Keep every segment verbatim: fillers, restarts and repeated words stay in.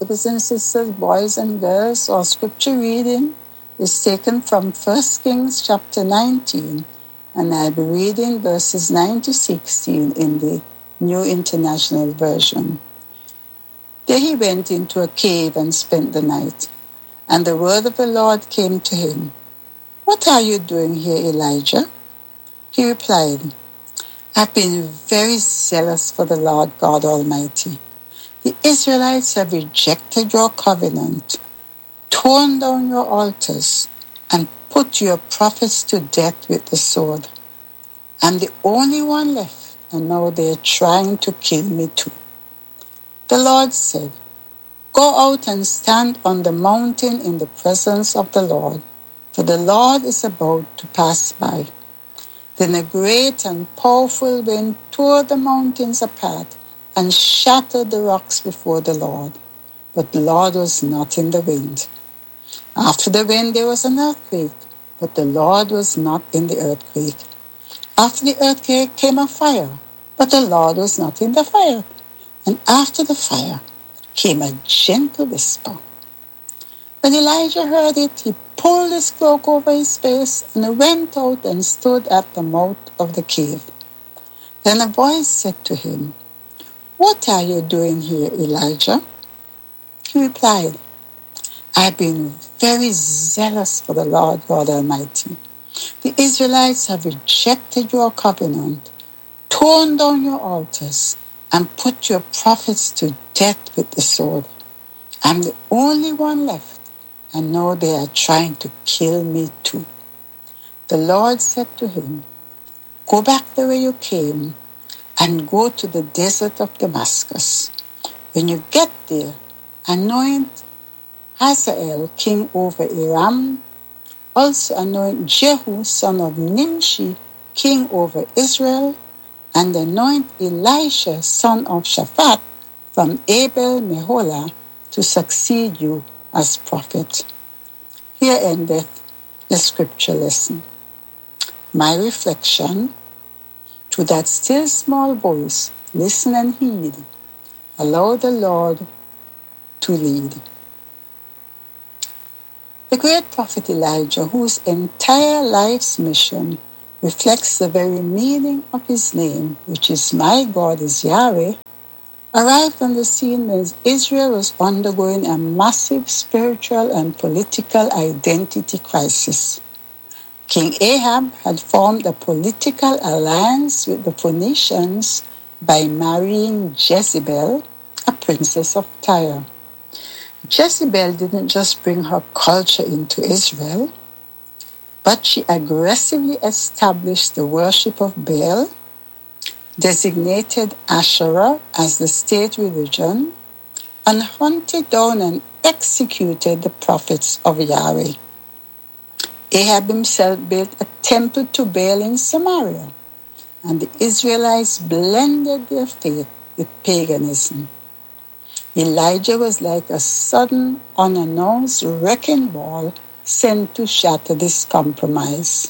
Brothers and sisters, boys and girls, our scripture reading is taken from First Kings chapter nineteen, and I'll be reading verses nine to sixteen in the New International Version. There he went into a cave and spent the night, and the word of the Lord came to him. "What are you doing here, Elijah?" He replied, "I've been very zealous for the Lord God Almighty. The Israelites have rejected your covenant, torn down your altars, and put your prophets to death with the sword. I'm the only one left, and now they're trying to kill me too." The Lord said, "Go out and stand on the mountain in the presence of the Lord, for the Lord is about to pass by." Then a great and powerful wind tore the mountains apart and shattered the rocks before the Lord. But the Lord was not in the wind. After the wind there was an earthquake, but the Lord was not in the earthquake. After the earthquake came a fire, but the Lord was not in the fire. And after the fire came a gentle whisper. When Elijah heard it, he pulled his cloak over his face and went out and stood at the mouth of the cave. Then a voice said to him, "What are you doing here, Elijah?" He replied, "I've been very zealous for the Lord God Almighty. The Israelites have rejected your covenant, torn down your altars, and put your prophets to death with the sword. I'm the only one left, and now they are trying to kill me too." The Lord said to him, "Go back the way you came, and go to the desert of Damascus. When you get there, anoint Hazael king over Aram. Also anoint Jehu son of Nimshi king over Israel, and anoint Elisha son of Shaphat from Abel Meholah to succeed you as prophet." Here endeth the scripture lesson. My reflection: to that still small voice, listen and heed. Allow the Lord to lead. The great prophet Elijah, whose entire life's mission reflects the very meaning of his name, which is "My God is Yahweh," arrived on the scene when Israel was undergoing a massive spiritual and political identity crisis. King Ahab had formed a political alliance with the Phoenicians by marrying Jezebel, a princess of Tyre. Jezebel didn't just bring her culture into Israel, but she aggressively established the worship of Baal, designated Asherah as the state religion, and hunted down and executed the prophets of Yahweh. Ahab himself built a temple to Baal in Samaria, and the Israelites blended their faith with paganism. Elijah was like a sudden, unannounced wrecking ball sent to shatter this compromise.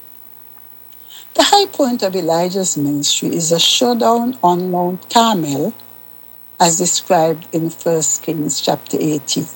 The high point of Elijah's ministry is a showdown on Mount Carmel, as described in First Kings chapter eighteen.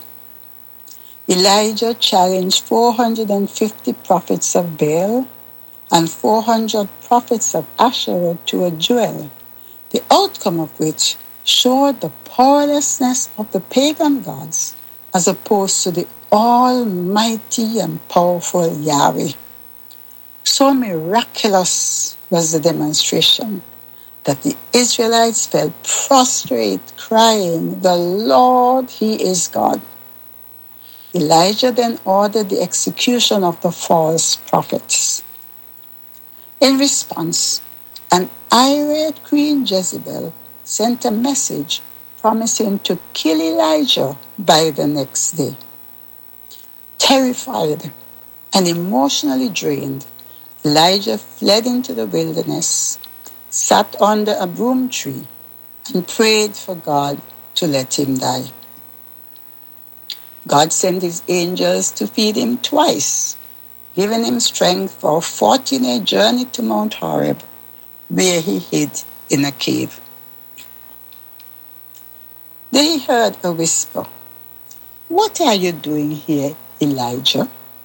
Elijah challenged four hundred fifty prophets of Baal and four hundred prophets of Asherah to a duel, the outcome of which showed the powerlessness of the pagan gods as opposed to the almighty and powerful Yahweh. So miraculous was the demonstration that the Israelites fell prostrate, crying, "The Lord, He is God." Elijah then ordered the execution of the false prophets. In response, an irate Queen Jezebel sent a message promising to kill Elijah by the next day. Terrified and emotionally drained, Elijah fled into the wilderness, sat under a broom tree, and prayed for God to let him die. God sent his angels to feed him twice, giving him strength for a forty-day journey to Mount Horeb, where he hid in a cave. Then he heard a whisper, "What are you doing here, Elijah?"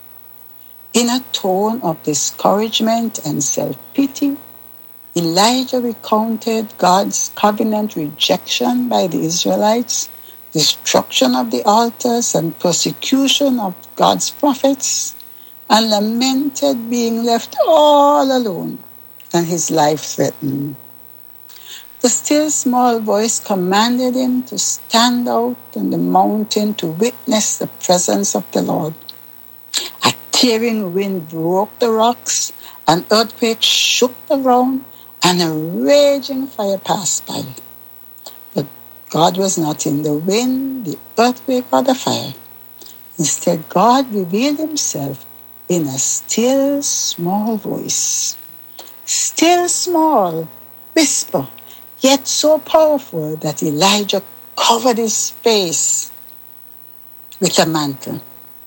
In a tone of discouragement and self-pity, Elijah recounted God's covenant rejection by the Israelites, destruction of the altars, and persecution of God's prophets, and lamented being left all alone and his life threatened. The still small voice commanded him to stand out on the mountain to witness the presence of the Lord. A tearing wind broke the rocks, an earthquake shook the ground, and a raging fire passed by. But God was not in the wind, the earthquake, or the fire. Instead, God revealed himself in a still small voice. Still small, whisper, yet so powerful that Elijah covered his face with a mantle.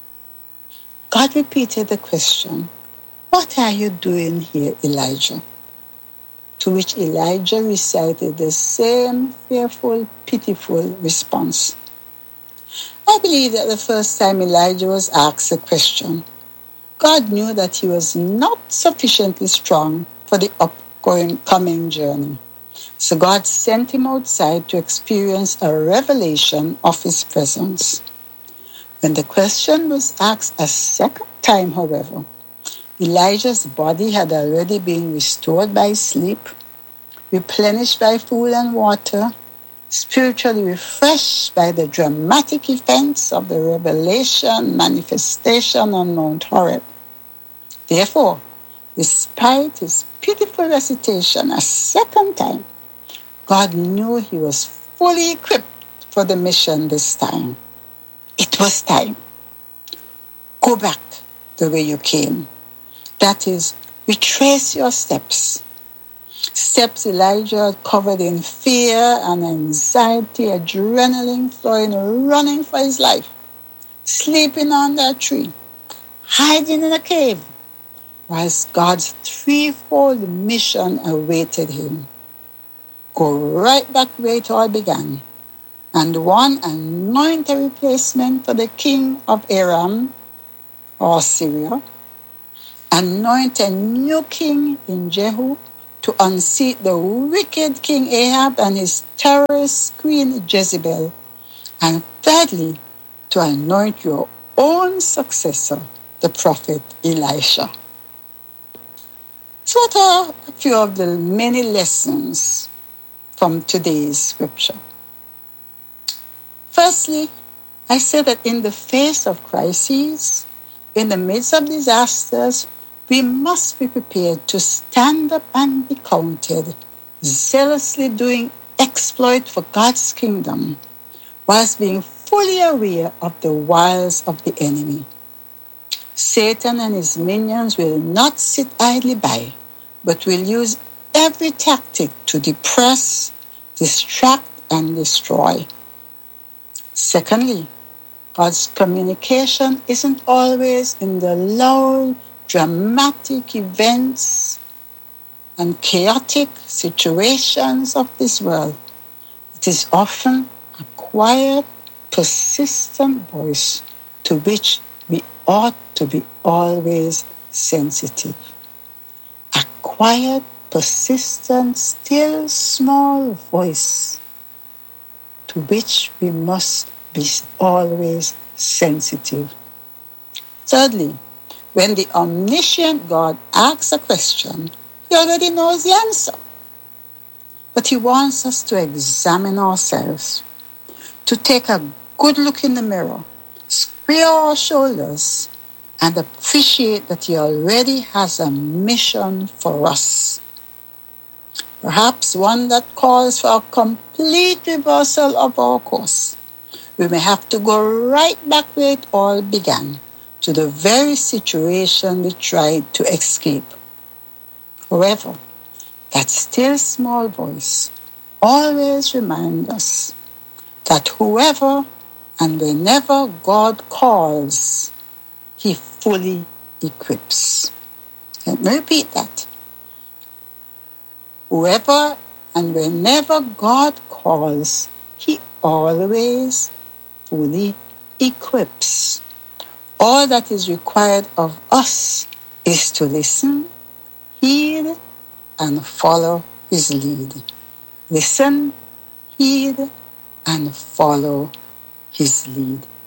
God repeated the question, "What are you doing here, Elijah?" To which Elijah recited the same fearful, pitiful response. I believe that the first time Elijah was asked the question, God knew that he was not sufficiently strong for the upcoming journey. So God sent him outside to experience a revelation of his presence. When the question was asked a second time, however, Elijah's body had already been restored by sleep, replenished by food and water, spiritually refreshed by the dramatic events of the revelation manifestation on Mount Horeb. Therefore, despite his pitiful recitation a second time, God knew he was fully equipped for the mission this time. It was time. Go back the way you came. That is, retrace your steps. Steps Elijah covered in fear and anxiety, adrenaline flowing, running for his life, sleeping under a tree, hiding in a cave, whilst God's threefold mission awaited him. Go right back where it all began, and one anoint a replacement for the king of Aram or Syria, anoint a new king in Jehu to unseat the wicked King Ahab and his terrorist queen Jezebel, and thirdly, to anoint your own successor, the prophet Elisha. So what are a few of the many lessons from today's scripture? Firstly, I say that in the face of crises, in the midst of disasters, we must be prepared to stand up and be counted, zealously doing exploit for God's kingdom, whilst being fully aware of the wiles of the enemy. Satan and his minions will not sit idly by, but will use every tactic to depress, distract, and destroy. Secondly, God's communication isn't always in the loud, dramatic events and chaotic situations of this world. It is often a quiet, persistent voice to which we ought to be always sensitive. A quiet, persistent, still, small voice to which we must be always sensitive. Thirdly, when the omniscient God asks a question, he already knows the answer. But he wants us to examine ourselves, to take a good look in the mirror, square our shoulders, and appreciate that he already has a mission for us. Perhaps one that calls for a complete reversal of our course. We may have to go right back where it all began, to the very situation we tried to escape. However, that still small voice always reminds us that whoever and whenever God calls, he fully equips. Let me repeat that. Whoever and whenever God calls, he always fully equips. All that is required of us is to listen, heed, and follow his lead. Listen, heed, and follow his lead.